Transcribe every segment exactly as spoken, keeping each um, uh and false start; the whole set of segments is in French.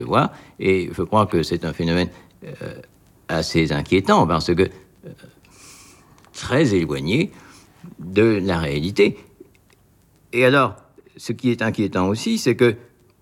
Voir. Et je crois que c'est un phénomène euh, assez inquiétant parce que euh, très éloigné de la réalité. Et alors, ce qui est inquiétant aussi, c'est que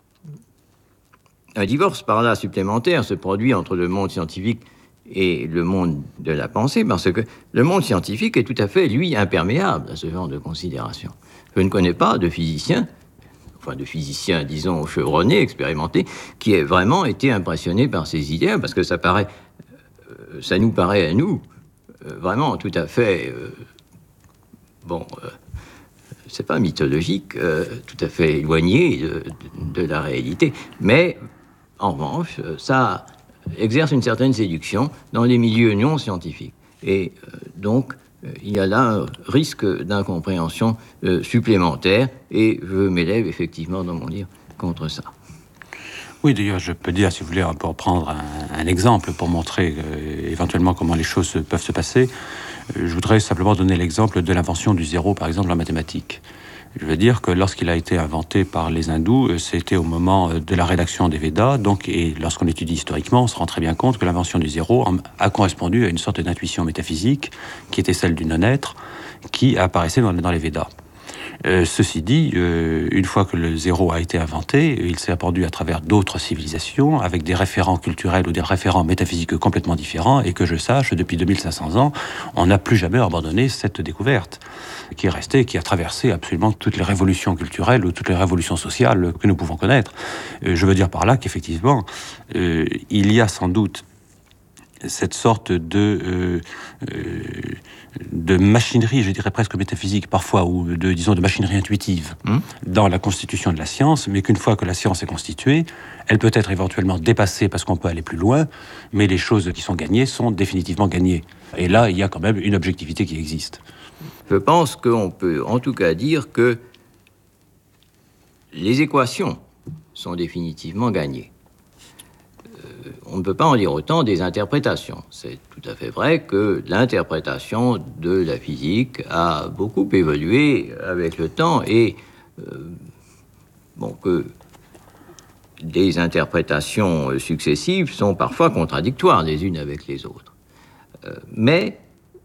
un divorce par là supplémentaire se produit entre le monde scientifique et le monde de la pensée, parce que le monde scientifique est tout à fait, lui, imperméable à ce genre de considération. Je ne connais pas de physicien, enfin de physicien, disons, chevronné, expérimenté, qui ait vraiment été impressionné par ces idées, parce que ça paraît, euh, ça nous paraît à nous, euh, vraiment tout à fait, euh, bon, euh, c'est pas mythologique, euh, tout à fait éloigné de, de, de la réalité, mais en revanche, ça exerce une certaine séduction dans les milieux non scientifiques. Et euh, donc, euh, il y a là un risque d'incompréhension euh, supplémentaire, et je m'élève effectivement dans mon livre contre ça. Oui, d'ailleurs, je peux dire, si vous voulez, on peut reprendre un, un exemple pour montrer euh, éventuellement comment les choses peuvent se passer. Euh, je voudrais simplement donner l'exemple de l'invention du zéro, par exemple, en mathématiques. Je veux dire que lorsqu'il a été inventé par les hindous, c'était au moment de la rédaction des Védas, donc, et lorsqu'on étudie historiquement, on se rend très bien compte que l'invention du zéro a correspondu à une sorte d'intuition métaphysique qui était celle du non-être, qui apparaissait dans, dans les Védas. Euh, ceci dit, euh, une fois que le zéro a été inventé, il s'est répandu à travers d'autres civilisations, avec des référents culturels ou des référents métaphysiques complètement différents, et que je sache, depuis deux mille cinq cents ans, on n'a plus jamais abandonné cette découverte, qui est restée, qui a traversé absolument toutes les révolutions culturelles ou toutes les révolutions sociales que nous pouvons connaître. Euh, je veux dire par là qu'effectivement, euh, il y a sans doute cette sorte de, euh, euh, de machinerie, je dirais presque métaphysique parfois, ou de, disons, de machinerie intuitive mmh. dans la constitution de la science, mais qu'une fois que la science est constituée, elle peut être éventuellement dépassée parce qu'on peut aller plus loin, mais les choses qui sont gagnées sont définitivement gagnées. Et là, il y a quand même une objectivité qui existe. Je pense qu'on peut en tout cas dire que les équations sont définitivement gagnées. On ne peut pas en dire autant des interprétations. C'est tout à fait vrai que l'interprétation de la physique a beaucoup évolué avec le temps et euh, bon, que des interprétations successives sont parfois contradictoires les unes avec les autres. Euh, mais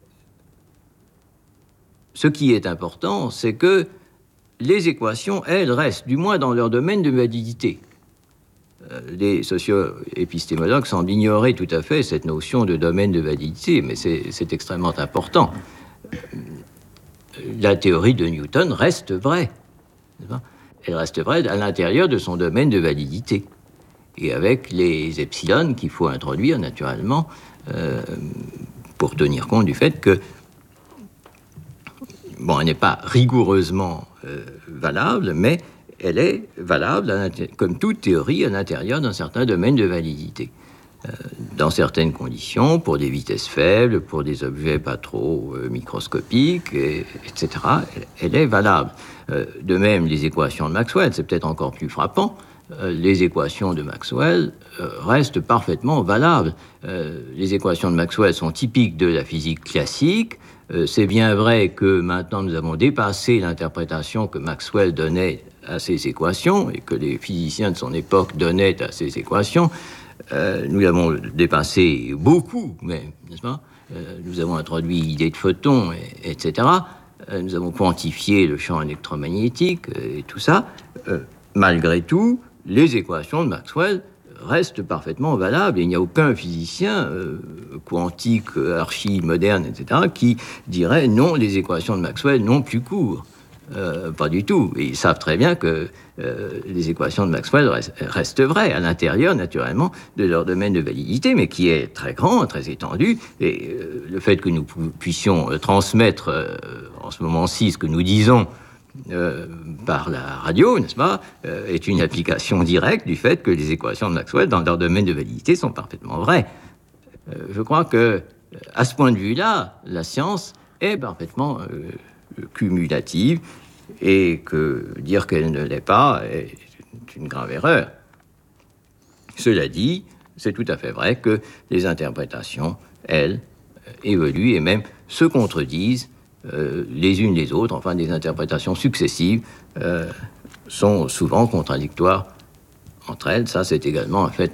ce qui est important, c'est que les équations, elles, restent, du moins dans leur domaine de validité. Les socio-épistémologues semblent ignorer tout à fait cette notion de domaine de validité, mais c'est, c'est extrêmement important. La théorie de Newton reste vraie. Elle reste vraie à l'intérieur de son domaine de validité. Et avec les epsilon qu'il faut introduire, naturellement, euh, pour tenir compte du fait que, bon, elle n'est pas rigoureusement euh, valable, mais elle est valable, comme toute théorie, à l'intérieur d'un certain domaine de validité. Euh, dans certaines conditions, pour des vitesses faibles, pour des objets pas trop euh, microscopiques, et, etc., elle, elle est valable. Euh, de même, les équations de Maxwell, c'est peut-être encore plus frappant, euh, les équations de Maxwell euh, restent parfaitement valables. Euh, les équations de Maxwell sont typiques de la physique classique. Euh, c'est bien vrai que maintenant nous avons dépassé l'interprétation que Maxwell donnait à ces équations et que les physiciens de son époque donnaient à ces équations. Euh, nous l'avons dépassé beaucoup, même, n'est-ce pas ? euh, Nous avons introduit l'idée de photons, et, etc. Euh, nous avons quantifié le champ électromagnétique euh, et tout ça. Euh, malgré tout, les équations de Maxwell restent parfaitement valables. Et il n'y a aucun physicien euh, quantique, archi-moderne, et cetera, qui dirait non, les équations de Maxwell n'ont plus cours. Euh, pas du tout. Et ils savent très bien que euh, les équations de Maxwell restent, restent vraies à l'intérieur, naturellement, de leur domaine de validité, mais qui est très grand, très étendu. Et euh, le fait que nous puissions euh, transmettre euh, en ce moment-ci ce que nous disons euh, par la radio, n'est-ce pas, euh, est une application directe du fait que les équations de Maxwell, dans leur domaine de validité, sont parfaitement vraies. Euh, je crois que, à ce point de vue-là, la science est parfaitement euh, cumulative, et que dire qu'elle ne l'est pas est une grave erreur. Cela dit, c'est tout à fait vrai que les interprétations, elles, évoluent et même se contredisent euh, les unes les autres. Enfin, des interprétations successives euh, sont souvent contradictoires entre elles, ça c'est également un fait